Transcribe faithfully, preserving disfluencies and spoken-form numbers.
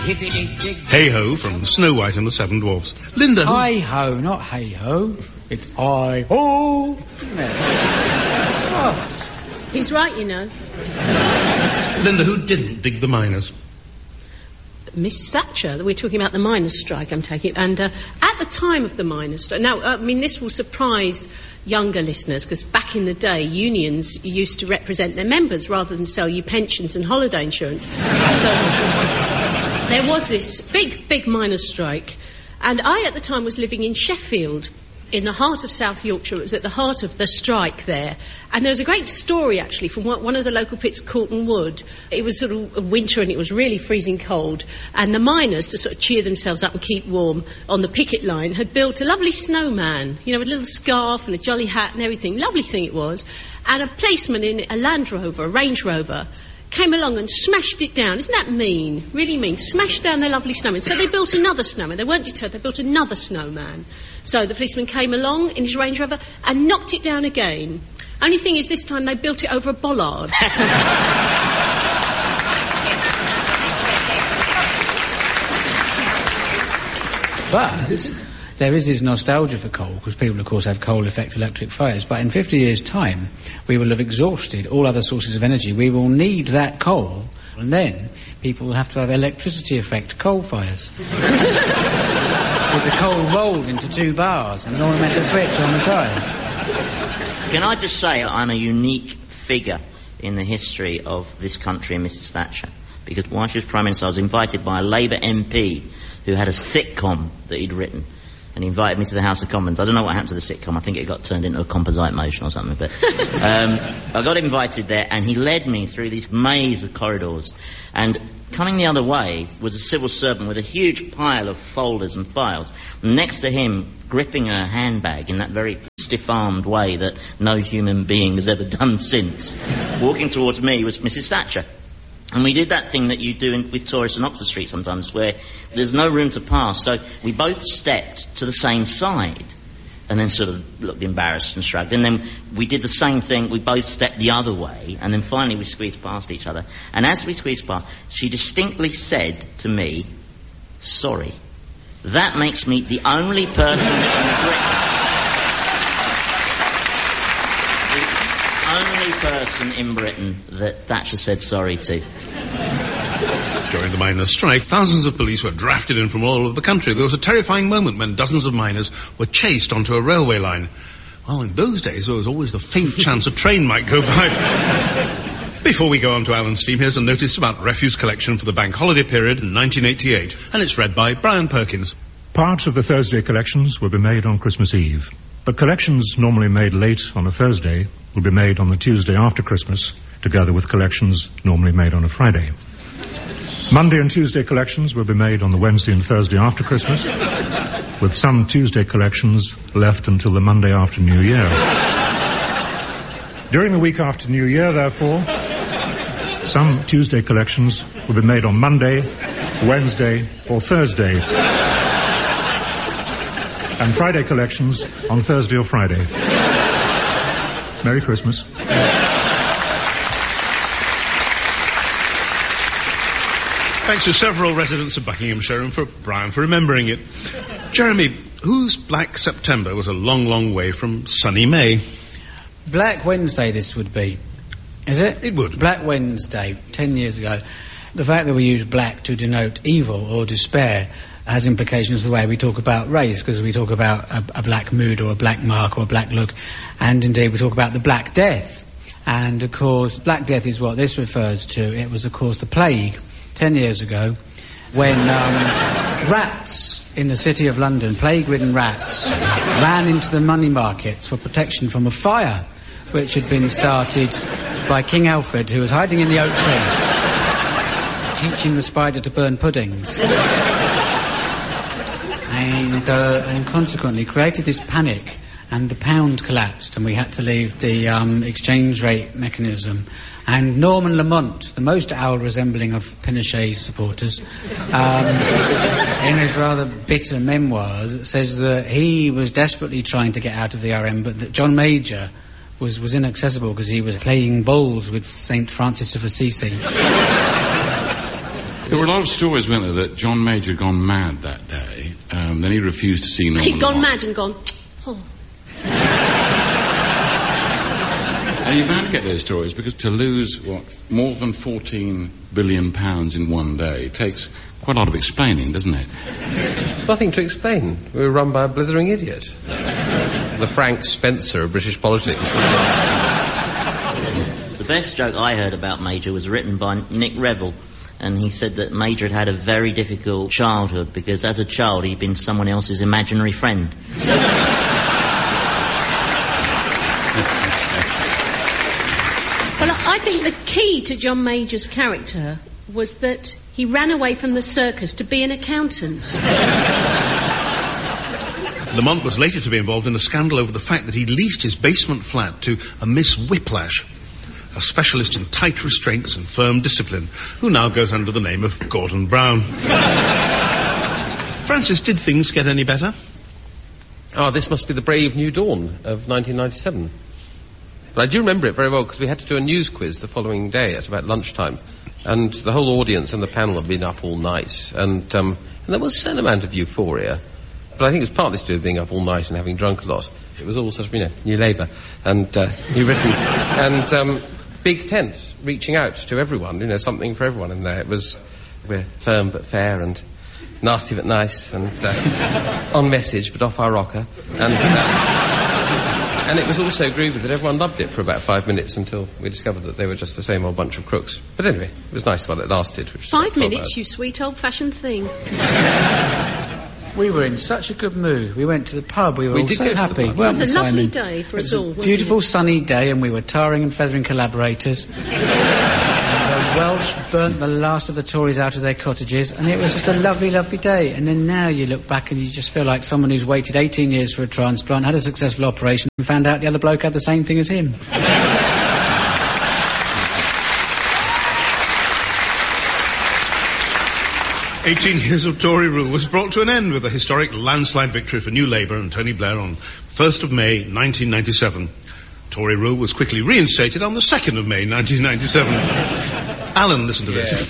Hey-ho from Snow White and the Seven Dwarfs. Linda... Hi-ho, not hey-ho. It's hi-ho. Oh. He's right, you know. Linda, who didn't dig the miners? Missus Thatcher. We're talking about the miners' strike, I'm taking. And uh, at the time of the miners' strike... Now, I mean, this will surprise younger listeners, because back in the day, unions used to represent their members rather than sell you pensions and holiday insurance. So... There was this big, big miners' strike, and I at the time was living in Sheffield, in the heart of South Yorkshire. It was at the heart of the strike there, and there was a great story actually from one of the local pits, Corton Wood. It was sort of winter and it was really freezing cold, and the miners, to sort of cheer themselves up and keep warm on the picket line, had built a lovely snowman, you know, with a little scarf and a jolly hat and everything. Lovely thing it was. And a policeman in a Land Rover, a Range Rover, came along and smashed it down. Isn't that mean? Really mean. Smashed down their lovely snowman. So they built another snowman. They weren't deterred. They built another snowman. So the policeman came along in his Range Rover and knocked it down again. Only thing is, this time they built it over a bollard. But there is this nostalgia for coal, because people, of course, have coal-effect electric fires. But in fifty years' time, we will have exhausted all other sources of energy. We will need that coal, and then people will have to have electricity-effect coal fires. With the coal rolled into two bars and an ornamental switch on the side. Can I just say I'm a unique figure in the history of this country and Missus Thatcher? Because while she was Prime Minister, I was invited by a Labour M P who had a sitcom that he'd written. And he invited me to the House of Commons. I don't know what happened to the sitcom. I think it got turned into a composite motion or something. But um, I got invited there, and he led me through this maze of corridors. And coming the other way was a civil servant with a huge pile of folders and files. And next to him, gripping a handbag in that very stiff-armed way that no human being has ever done since, walking towards me was Missus Thatcher. And we did that thing that you do in, with tourists on Oxford Street sometimes, where there's no room to pass. So we both stepped to the same side and then sort of looked embarrassed and shrugged. And then we did the same thing. We both stepped the other way. And then finally we squeezed past each other. And as we squeezed past, she distinctly said to me, "Sorry." That makes me the only person in Britain... only person in Britain that Thatcher said sorry to. During the miners' strike, thousands of police were drafted in from all over the country. There was a terrifying moment when dozens of miners were chased onto a railway line. Well, in those days, there was always the faint chance a train might go by. Before we go on to Alan's theme, here's a notice about refuse collection for the bank holiday period in nineteen eighty-eight, and it's read by Brian Perkins. Parts of the Thursday collections will be made on Christmas Eve, but collections normally made late on a Thursday will be made on the Tuesday after Christmas, together with collections normally made on a Friday. Monday and Tuesday collections will be made on the Wednesday and Thursday after Christmas, with some Tuesday collections left until the Monday after New Year. During the week after New Year, therefore, some Tuesday collections will be made on Monday, Wednesday or Thursday, and Friday collections on Thursday or Friday. Merry Christmas. Thanks to several residents of Buckinghamshire and for Brian for remembering it. Jeremy, whose Black September was a long, long way from sunny May? Black Wednesday this would be. Is it? It would. Black Wednesday, ten years ago. The fact that we use black to denote evil or despair has implications the way we talk about race, because we talk about a, a black mood or a black mark or a black look, and indeed we talk about the Black Death. And of course, Black Death is what this refers to. It was of course the plague ten years ago when um, rats in the city of London, plague-ridden rats, ran into the money markets for protection from a fire which had been started by King Alfred, who was hiding in the oak tree, teaching the spider to burn puddings. And, uh, and consequently created this panic, and the pound collapsed, and we had to leave the um, exchange rate mechanism. And Norman Lamont, the most owl-resembling of Pinochet's supporters, um, in his rather bitter memoirs, says that he was desperately trying to get out of the R M, but that John Major was, was inaccessible because he was playing bowls with Saint Francis of Assisi. There were a lot of stories, weren't there, that John Major had gone mad that day. Um, then he refused to see Norman He'd gone Lott. mad and gone, oh. And you're bound to get those stories because to lose, what, more than fourteen billion pounds in one day takes quite a lot of explaining, doesn't it? There's nothing to explain. We were run by a blithering idiot. The Frank Spencer of British politics. The best joke I heard about Major was written by Nick Revell, and he said that Major had had a very difficult childhood because as a child he'd been someone else's imaginary friend. Well, I think the key to John Major's character was that he ran away from the circus to be an accountant. Lamont was later to be involved in a scandal over the fact that he'd leased his basement flat to a Miss Whiplash, a specialist in tight restraints and firm discipline, who now goes under the name of Gordon Brown. Francis, did things get any better? Oh, this must be the brave new dawn of nineteen ninety-seven. But I do remember it very well because we had to do a news quiz the following day at about lunchtime, and the whole audience and the panel had been up all night, and, um, and there was a certain amount of euphoria. But I think it was partly to do with being up all night and having drunk a lot. It was all sort of, you know, New Labour and uh, New Britain and um, big tent reaching out to everyone, you know, something for everyone in there. It was, we're firm but fair and nasty but nice and uh, on message but off our rocker. And... Uh, And it was also groovy that everyone loved it for about five minutes until we discovered that they were just the same old bunch of crooks. But anyway, it was nice while it lasted. Which Five minutes, hours. you sweet old-fashioned thing. We were in such a good mood. We went to the pub. We were We all did so go to the happy. pub. It was weren't a we, lovely Simon? day for It us was a all, wasn't beautiful it? sunny day, and we were tarring and feathering collaborators. The Welsh burnt the last of the Tories out of their cottages, and it was just a lovely, lovely day. And then now you look back and you just feel like someone who's waited eighteen years for a transplant, had a successful operation, and found out the other bloke had the same thing as him. Eighteen years of Tory rule was brought to an end with a historic landslide victory for New Labour and Tony Blair on first of May nineteen ninety-seven. Tory rule was quickly reinstated on the second of May nineteen ninety-seven. Alan, listen to Yeah. this.